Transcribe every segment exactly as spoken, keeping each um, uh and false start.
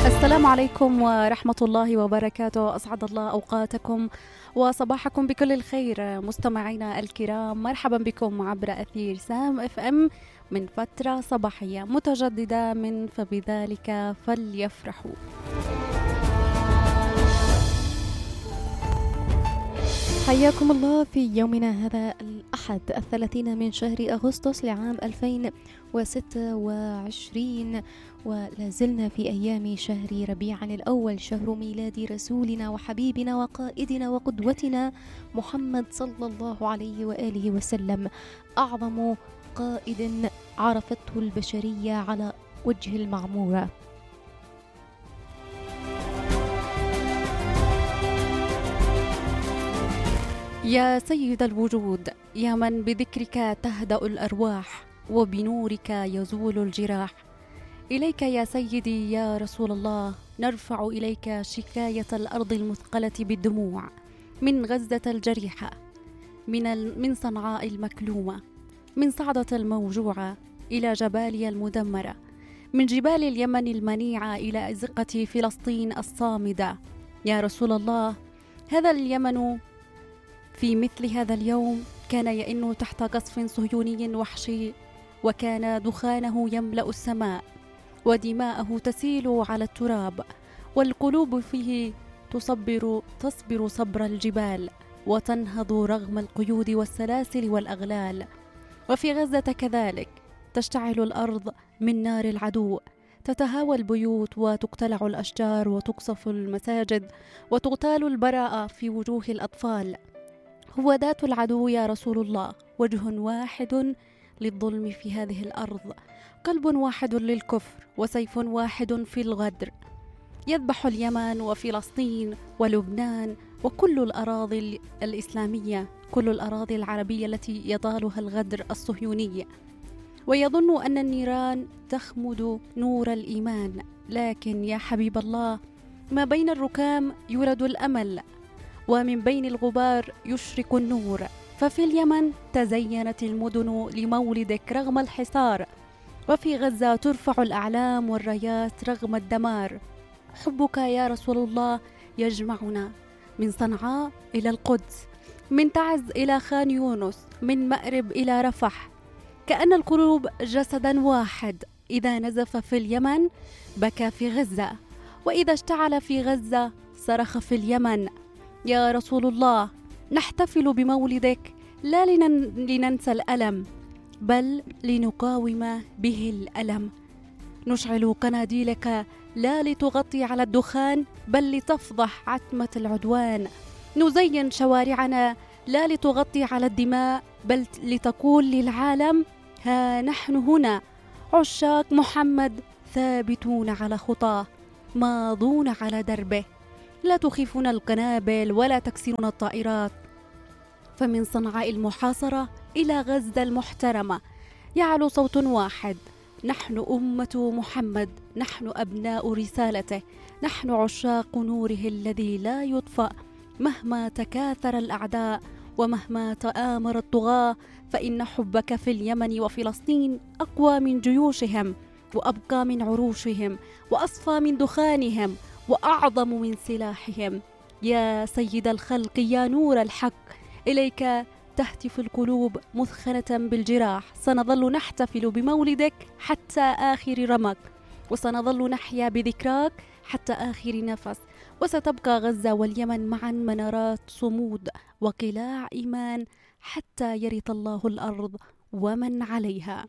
السلام عليكم ورحمة الله وبركاته. أسعد الله أوقاتكم وصباحكم بكل الخير مستمعينا الكرام. مرحبا بكم عبر أثير سام اف ام من فترة صباحية متجددة من فبذلك فليفرحوا. حياكم الله في يومنا هذا الأحد الثلاثين من شهر أغسطس لعام ألفين وستة وعشرين، ولازلنا في أيام شهر ربيع الأول، شهر ميلاد رسولنا وحبيبنا وقائدنا وقدوتنا محمد صلى الله عليه وآله وسلم، أعظم قائد عرفته البشرية على وجه المعمورة. يا سيد الوجود، يا من بذكرك تهدأ الأرواح وبنورك يزول الجراح، إليك يا سيدي يا رسول الله نرفع إليك شكاية الأرض المثقلة بالدموع، من غزة الجريحة، من, من صنعاء المكلومة، من صعدة الموجوعة إلى جباليا المدمرة، من جبال اليمن المنيعة إلى أزقة فلسطين الصامدة. يا رسول الله، هذا اليمن في مثل هذا اليوم كان يئن تحت قصف صهيوني وحشي، وكان دخانه يملأ السماء ودماءه تسيل على التراب، والقلوب فيه تصبر تصبر صبر الجبال وتنهض رغم القيود والسلاسل والأغلال. وفي غزة كذلك تشتعل الأرض من نار العدو، تتهاوى البيوت وتقتلع الأشجار وتقصف المساجد وتغتال البراءة في وجوه الأطفال. هو ذات العدو يا رسول الله، وجه واحد للظلم في هذه الأرض، قلب واحد للكفر، وسيف واحد في الغدر. يذبح اليمن وفلسطين ولبنان وكل الأراضي الإسلامية، كل الأراضي العربية التي يطالها الغدر الصهيوني، ويظن أن النيران تخمد نور الإيمان. لكن يا حبيب الله، ما بين الركام يولد الأمل، ومن بين الغبار يشرق النور. ففي اليمن تزينت المدن لمولدك رغم الحصار، وفي غزة ترفع الأعلام والرايات رغم الدمار. حبك يا رسول الله يجمعنا من صنعاء إلى القدس، من تعز إلى خان يونس، من مأرب إلى رفح، كأن القلوب جسدا واحد، إذا نزف في اليمن بكى في غزة، وإذا اشتعل في غزة صرخ في اليمن. يا رسول الله، نحتفل بمولدك لا لنن لننسى الألم، بل لنقاوم به الألم. نشعل قناديلك لا لتغطي على الدخان، بل لتفضح عتمة العدوان. نزين شوارعنا لا لتغطي على الدماء، بل لتقول للعالم: ها نحن هنا عشاق محمد، ثابتون على خطاه، ماضون على دربه. لا تخيفون القنابل ولا تكسرون الطائرات. فمن صنعاء المحاصرة إلى غزة المحترمة يعلو صوت واحد: نحن أمة محمد، نحن أبناء رسالته، نحن عشاق نوره الذي لا يطفأ مهما تكاثر الأعداء ومهما تآمر الطغاة. فإن حبك في اليمن وفلسطين أقوى من جيوشهم، وأبقى من عروشهم، وأصفى من دخانهم، وأعظم من سلاحهم. يا سيد الخلق، يا نور الحق، إليك تهتف القلوب مثخنة بالجراح. سنظل نحتفل بمولدك حتى آخر رمق، وسنظل نحيا بذكراك حتى آخر نفس، وستبقى غزة واليمن معا منارات صمود وقلاع إيمان حتى يرث الله الأرض ومن عليها.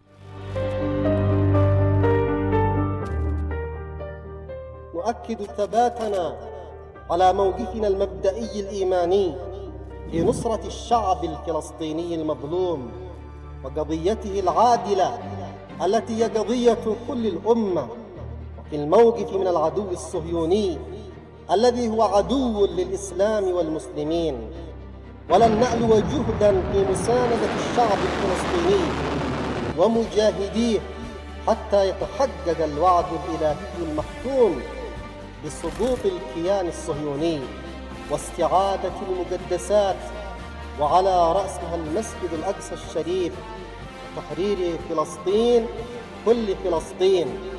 نؤكد ثباتنا على موقفنا المبدئي الإيماني في نصرة الشعب الفلسطيني المظلوم وقضيته العادلة التي هي قضية كل الأمة، وفي الموقف من العدو الصهيوني الذي هو عدو للإسلام والمسلمين. ولن نألو جهدا في مساندة الشعب الفلسطيني ومجاهديه حتى يتحقق الوعد الإلهي المحتوم بسقوط الكيان الصهيوني واستعادة المقدسات، وعلى رأسها المسجد الأقصى الشريف، وتحرير فلسطين، كل فلسطين.